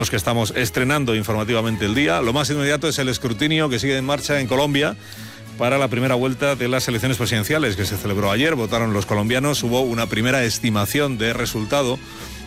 Los que estamos estrenando informativamente el día. Lo más inmediato es el escrutinio que sigue en marcha en Colombia para la primera vuelta de las elecciones presidenciales que se celebró ayer. Votaron los colombianos, hubo una primera estimación de resultado